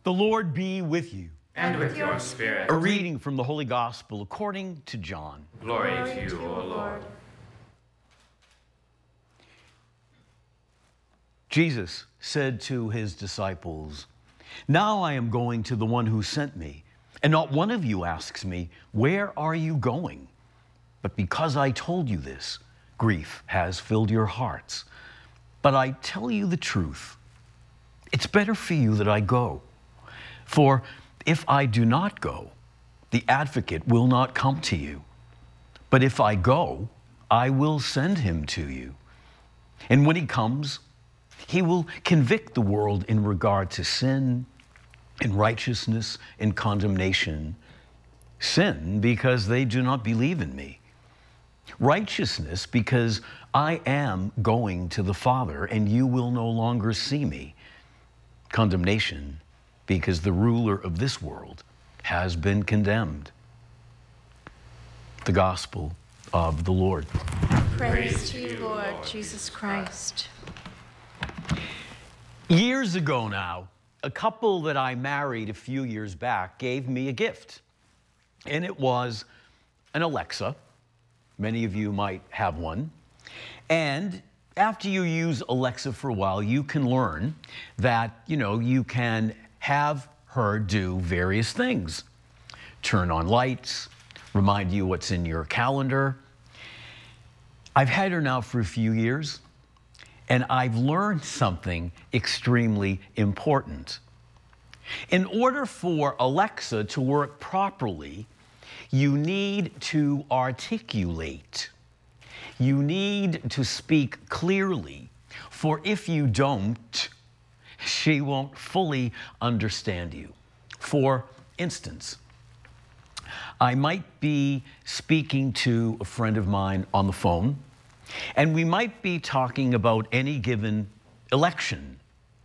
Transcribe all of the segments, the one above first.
The Lord be with you. And with your spirit. A reading from the Holy Gospel according to John. Glory to you, O Lord. Jesus said to his disciples, "Now I am going to the one who sent me, and not one of you asks me, 'Where are you going?' But because I told you this, grief has filled your hearts. But I tell you the truth. It's better for you that I go. For if I do not go, the advocate will not come to you. But if I go, I will send him to you. And when he comes, he will convict the world in regard to sin, and righteousness, and condemnation. Sin, because they do not believe in me. Righteousness, because I am going to the Father, and you will no longer see me. Condemnation, because the ruler of this world has been condemned." The Gospel of the Lord. Praise to you, Lord Jesus Christ. Years ago now, a couple that I married a few years back gave me a gift. And it was an Alexa. Many of you might have one. And after you use Alexa for a while, you can learn that, you can have her do various things. Turn on lights, remind you what's in your calendar. I've had her now for a few years, and I've learned something extremely important. In order for Alexa to work properly, you need to articulate. You need to speak clearly, for if you don't, she won't fully understand you. For instance, I might be speaking to a friend of mine on the phone, and we might be talking about any given election.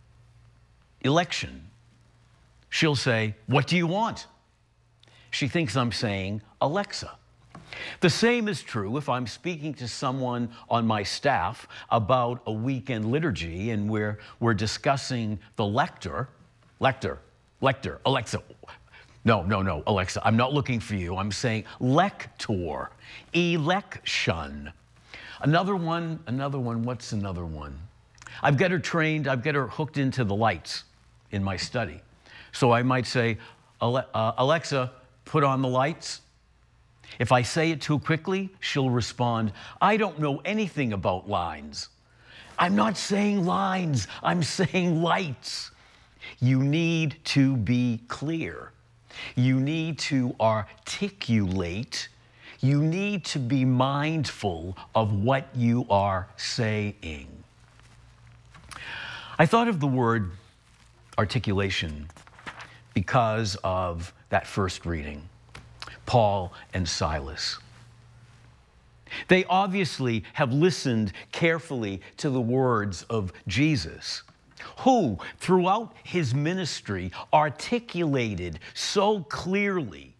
She'll say, "What do you want?" She thinks I'm saying Alexa. The same is true if I'm speaking to someone on my staff about a weekend liturgy and we're discussing the lector, Alexa. No, Alexa, I'm not looking for you. I'm saying lector, election. Another one, what's another one? I've got her trained, I've got her hooked into the lights in my study. So I might say, Alexa, put on the lights. If I say it too quickly, she'll respond, "I don't know anything about lines." I'm not saying lines, I'm saying lights. You need to be clear. You need to articulate. You need to be mindful of what you are saying. I thought of the word articulation because of that first reading. Paul and Silas. They obviously have listened carefully to the words of Jesus, who throughout his ministry articulated so clearly,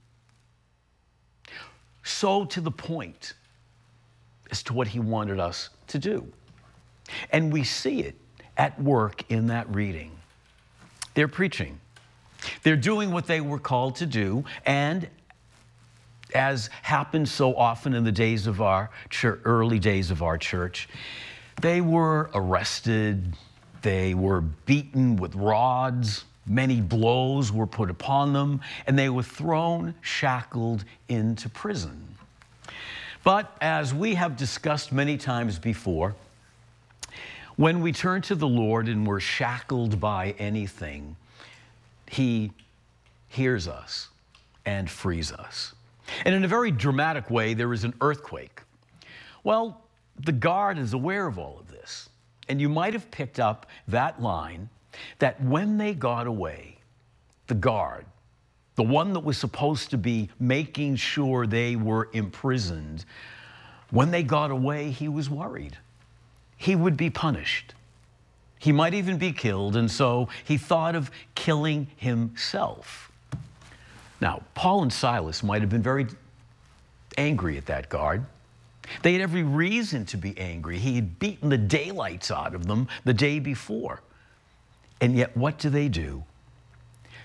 so to the point as to what he wanted us to do. And we see it at work in that reading. They're preaching. They're doing what they were called to do, and as happened so often in the days of our early days of our church, they were arrested, they were beaten with rods, many blows were put upon them, and they were thrown, shackled into prison. But as we have discussed many times before, when we turn to the Lord and we're shackled by anything, he hears us and frees us. And in a very dramatic way, there is an earthquake. Well, the guard is aware of all of this. And you might have picked up that line that when they got away, the guard, the one that was supposed to be making sure they were imprisoned, when they got away, he was worried. He would be punished. He might even be killed, and so he thought of killing himself. Now, Paul and Silas might have been very angry at that guard. They had every reason to be angry. He had beaten the daylights out of them the day before. And yet, what do?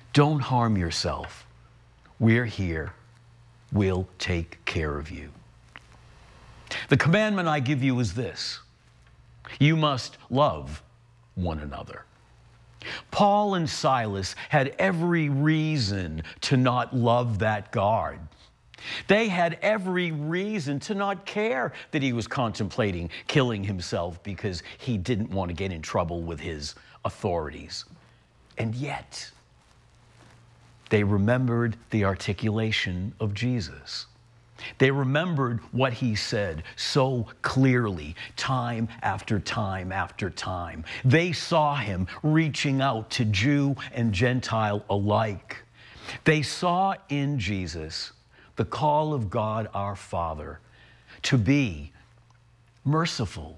Don't harm yourself. We're here. We'll take care of you. The commandment I give you is this: you must love one another. Paul and Silas had every reason to not love that guard. They had every reason to not care that he was contemplating killing himself because he didn't want to get in trouble with his authorities. And yet, they remembered the articulation of Jesus. They remembered what he said so clearly, time after time after time. They saw him reaching out to Jew and Gentile alike. They saw in Jesus the call of God our Father to be merciful,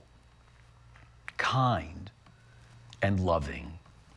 kind, and loving.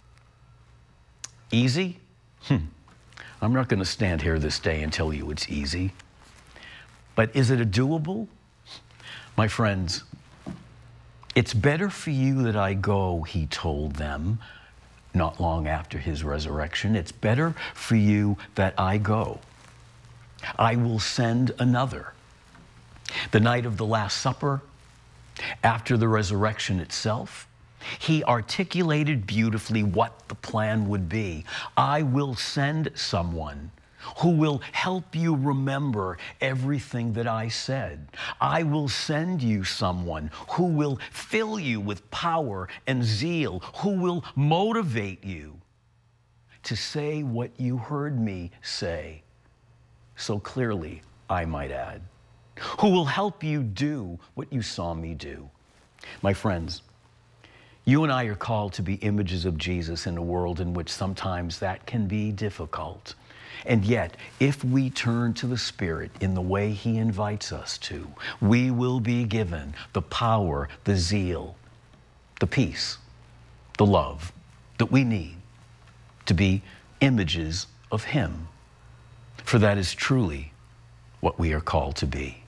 Easy? I'm not going to stand here this day and tell you it's easy. But is it a doable? My friends, it's better for you that I go, he told them not long after his resurrection. It's better for you that I go. I will send another. The night of the Last Supper, after the resurrection itself, he articulated beautifully what the plan would be. I will send someone who will help you remember everything that I said. I will send you someone who will fill you with power and zeal, who will motivate you to say what you heard me say so clearly, I might add, who will help you do what you saw me do. My friends, you and I are called to be images of Jesus in a world in which sometimes that can be difficult. And yet, if we turn to the Spirit in the way he invites us to, we will be given the power, the zeal, the peace, the love that we need to be images of him. For that is truly what we are called to be.